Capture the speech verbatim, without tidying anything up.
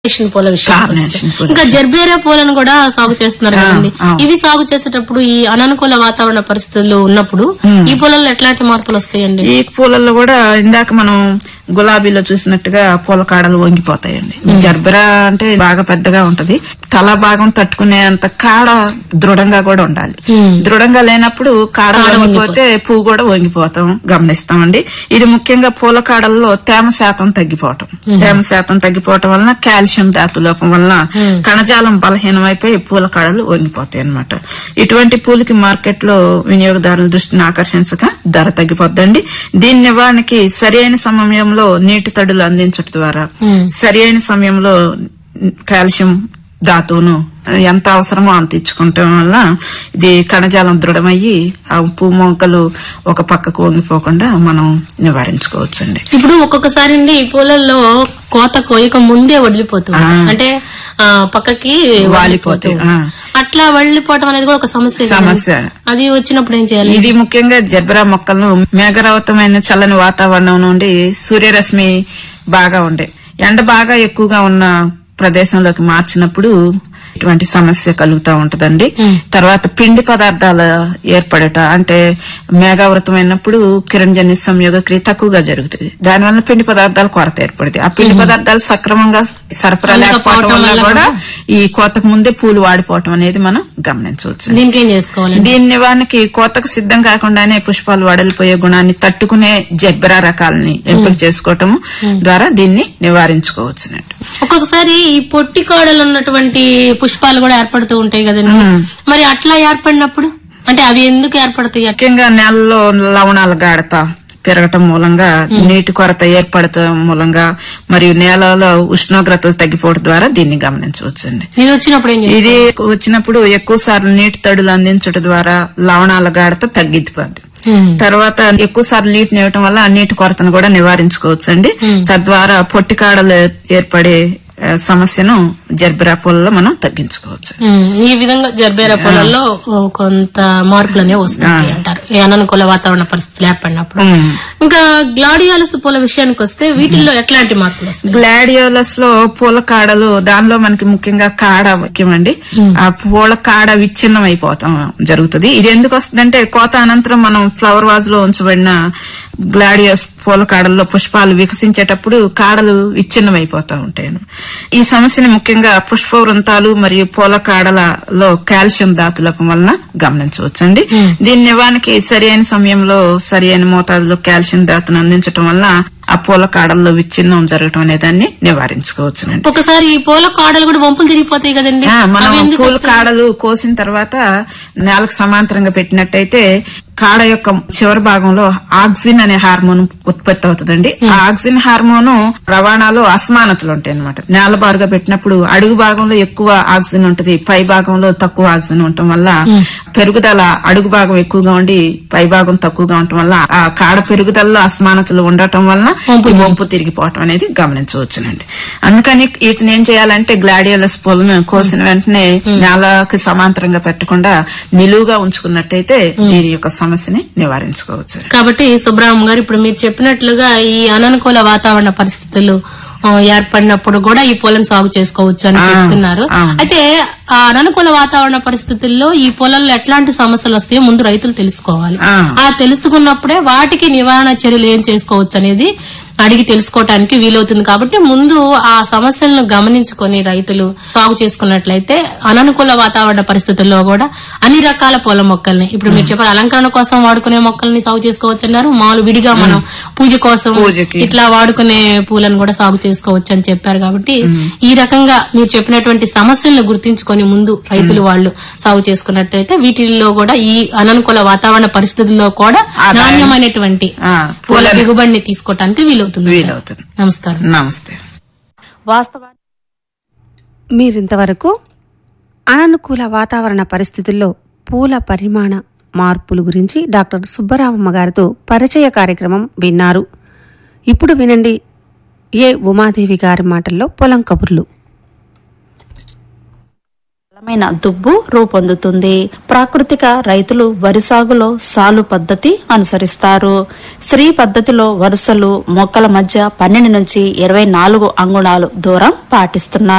పూల విషయం ఇంకా జర్బేరా పూలను కూడా సాగు చేస్తున్నారు కదండి. ఇవి సాగు చేసేటప్పుడు ఈ అననుకూల వాతావరణ పరిస్థితుల్లో ఉన్నప్పుడు ఈ పూలలో ఎట్లాంటి మార్పులు వస్తాయండి? ఈ పూలలో కూడా ఇందాక మనం గులాబీలో చూసినట్టుగా పూల కాడలు వంగిపోతాయండి. జర్బెరా అంటే బాగా పెద్దగా ఉంటది, తల భాగం తట్టుకునేంత కాడ దృఢంగా కూడా ఉండాలి. దృఢంగా లేనప్పుడు కాడ వంగిపోతే పువ్వు కూడా వంగిపోతాం గమనిస్తామండి. ఇది ముఖ్యంగా పూల కాడల్లో తేమ శాతం తగ్గిపోవటం తేమ శాతం తగ్గిపోవటం వలన కాల్షియం ధాతు లోపం వలన కణజాలం బలహీనమైపోయి పూల కాడలు వంగిపోతాయి అన్నమాట. ఇటువంటి పూలకి మార్కెట్ లో వినియోగదారుల దృష్టిని ఆకర్షించక ధర తగ్గిపోద్దండి. దీని నివారణకి సరి అయిన సమయంలో నీటి తడులు అందించడం ద్వారా సరి అయిన సమయంలో కాల్షియం ధాతువును ఎంత అవసరమో అంత ఇచ్చుకుంటం వల్ల ఇది కణజాలం దృఢమయ్యి ఆ పువ్వు మొక్కలు ఒక పక్కకు వంగిపోకుండా మనం నివారించుకోవచ్చండి. ఇప్పుడు ఒక్కొక్కసారి అండి ఈ పూలల్లో కోత కోయక ముందే వదిలిపోతుంది, అంటే పక్కకి వాలిపోతాయి. అట్లా వదిలిపోవటం అనేది కూడా ఒక సమస్య సమస్య అది వచ్చినప్పుడు ఏం చేయాలి? ఇది ముఖ్యంగా జర్బెరా మొక్కలను మేఘరవతమైన చల్లని వాతావరణం నుండి సూర్యరశ్మి బాగా ఉండే ఎండ బాగా ఎక్కువగా ఉన్న ప్రదేశంలోకి మార్చినప్పుడు ఇటువంటి సమస్య కలుగుతా ఉంటదండి. తర్వాత పిండి పదార్థాల ఏర్పడట అంటే మేఘావృతమైనప్పుడు కిరణజన్య సంయోగ క్రియ తక్కువగా జరుగుతుంది. దానివల్ల పిండి పదార్థాల కొరత ఏర్పడుతుంది. ఆ పిండి పదార్థాలు సక్రమంగా సరఫరా లేకపోవడం వల్ల కూడా ఈ కోతకు ముందే పూలు వాడిపోవటం అనేది మనం గమనించవచ్చు. దీనికి ఏం చేసుకోవాలి? దీని నివారణకి కోతకు సిద్ధం కాకుండానే పుష్పాలు వడలిపోయే గుణాన్ని తట్టుకునే జర్బెరా రకాలని ఎంపిక చేసుకోవటం ద్వారా దీన్ని నివారించుకోవచ్చు. ఒక్కొక్కసారి ఈ పొట్టి కాడలు ఉన్నటువంటి పుష్పాలు కూడా ఏర్పడుతూ ఉంటాయి కదండి, మరి అట్లా ఏర్పడినప్పుడు అంటే అవి ఎందుకు ఏర్పడతాయి? ముఖ్యంగా నేలలో లవణాల గాఢత పెరగటం మూలంగా, నీటి కొరత ఏర్పడటం మూలంగా మరియు నేలలో ఉష్ణోగ్రతలు తగ్గిపోవడం ద్వారా దీన్ని గమనించవచ్చండి. ఇది వచ్చినప్పుడు ఇది వచ్చినప్పుడు ఎక్కువ సార్లు నీటి తడులు అందించడం ద్వారా లవణాల గాఢత తగ్గిపోద్ది. తర్వాత ఎక్కువ సార్లు నీటిని ఇవ్వటం వల్ల ఆ నీటి కొరతను కూడా నివారించుకోవచ్చండి. తద్వారా పొట్టి కాడలు ఏర్పడే సమస్యను జర్బెరా పూలలో మనం తగ్గించుకోవచ్చు. ఈ విధంగా జర్బెరా పూలలో కొంత మార్పులు అనేవి వస్తాయి అంటారు ఈ అననుకూల వాతావరణ పరిస్థితులు ఏర్పడినప్పుడు. ఇంకా గ్లాడియోలస్ పూల విషయానికి వస్తే వీటిల్లో ఎట్లాంటి మార్పులు వస్తాయి? గ్లాడియోలస్ లో పూల కాడలు దానిలో మనకి ముఖ్యంగా కాడ ముఖ్యమండి. ఆ పూల కాడ విచ్ఛిన్నం అయిపోతాం జరుగుతుంది. ఇది ఎందుకు వస్తుందంటే కోత అనంతరం మనం ఫ్లవర్ వాజ్ లో ఉంచబడిన గ్లాడియోస్ పూల కాడల్లో పుష్పాలు వికసించేటప్పుడు కాడలు విచ్ఛిన్నం అయిపోతా ఉంటాయి. ఈ సమస్యని ముఖ్యంగా పుష్ప వృంతాలు మరియు పూల కాడలలో కాల్షియం ధాతులపం వలన గమనించవచ్చండి. దీని నివారణకి సరి అయిన సమయంలో సరి అయిన మోతాదులో కాల్షియం ధాతును అందించడం వల్ల ఆ పూల కాడల్లో విచ్ఛిన్నం జరగటం అనే దాన్ని నివారించుకోవచ్చునండి. ఒకసారి ఈ పూల కాడలు కూడా వంపులు తిరిగిపోతాయి కదండి. మనం పూల కాడలు కోసిన తర్వాత నేలకు సమాంతరంగా పెట్టినట్టయితే కాడ యొక్క చివరి భాగంలో ఆక్సిన్ అనే హార్మోన్ ఉత్పత్తి అవుతుందండి. ఆ ఆక్సిన్ హార్మోన్ రవాణాలో అసమానతలు ఉంటాయి అనమాట. నేల బారుగా పెట్టినప్పుడు అడుగు భాగంలో ఎక్కువ ఆక్సిజన్ ఉంటది, పై భాగంలో తక్కువ ఆక్సిజన్ ఉండటం వల్ల పెరుగుదల అడుగు భాగం ఎక్కువగా ఉండి పై భాగం తక్కువగా ఉండటం వల్ల ఆ కాడ పెరుగుదలలో అసమానతలు ఉండటం వలన వంపు తిరిగిపోవటం అనేది గమనించవచ్చునండి. అందుకని వీటిని ఏం చేయాలంటే గ్లాడియోలస్ పూలను కోసిన వెంటనే నేలకి సమాంతరంగా పెట్టకుండా నిలువుగా ఉంచుకున్నట్టయితే దీని యొక్క సమస్యని నివారించుకోవచ్చు. కాబట్టి సుబ్రహ్మణ్యం గారు ఇప్పుడు మీరు చెప్పినట్లుగా ఈ అననుకూల వాతావరణ పరిస్థితులు ఏర్పడినప్పుడు కూడా ఈ పూలను సాగు చేసుకోవచ్చు అని చెప్తున్నారు. అయితే ఆ అననుకూల వాతావరణ పరిస్థితుల్లో ఈ పొలంలో ఎట్లాంటి సమస్యలు వస్తాయో ముందు రైతులు తెలుసుకోవాలి. ఆ తెలుసుకున్నప్పుడే వాటికి నివారణ చర్యలు ఏం చేసుకోవచ్చు అనేది అడిగి తెలుసుకోవటానికి వీలవుతుంది. కాబట్టి ముందు ఆ సమస్యలను గమనించుకొని రైతులు సాగు చేసుకున్నట్లయితే అననుకూల వాతావరణ పరిస్థితుల్లో కూడా అన్ని రకాల పూల మొక్కల్ని ఇప్పుడు మీరు చెప్పారు అలంకరణ కోసం వాడుకునే మొక్కల్ని సాగు చేసుకోవచ్చు అన్నారు. మామూలు విడిగా మనం పూజ కోసం ఇట్లా వాడుకునే పూలను కూడా సాగు చేసుకోవచ్చు అని చెప్పారు. కాబట్టి ఈ రకంగా మీరు చెప్పినటువంటి సమస్యలను గుర్తించుకొని ముందు రైతులు వాళ్ళు సాగు చేసుకున్నట్లయితే వీటిల్లో కూడా ఈ అననుకూల వాతావరణ పరిస్థితుల్లో కూడా నాణ్యమైనటువంటి పూల దిగుబడిని తీసుకోవటానికి వీలు వీలవుతుంది. నమస్కారం. నమస్తే. వాస్తవానికి మీరింతవరకు అననుకూల వాతావరణ పరిస్థితుల్లో పూల పరిమాణ మార్పుల గురించి డాక్టర్ సుబ్బరామమ్మ గారితో పరిచయ కార్యక్రమం విన్నారు. ఇప్పుడు వినండి ఏ ఉమాదేవి గారి మాటల్లో పొలం కబుర్లు. బలమైన దుబ్బు రూపొందుతుంది. ప్రాకృతిక రైతులు వరి సాగులో సాలు పద్ధతి అనుసరిస్తారు. శ్రీ పద్ధతిలో వరుసలు మొక్కల మధ్య పన్నెండు నుంచి ఇరవై నాలుగు అంగుళాలు దూరం పాటిస్తున్నారు.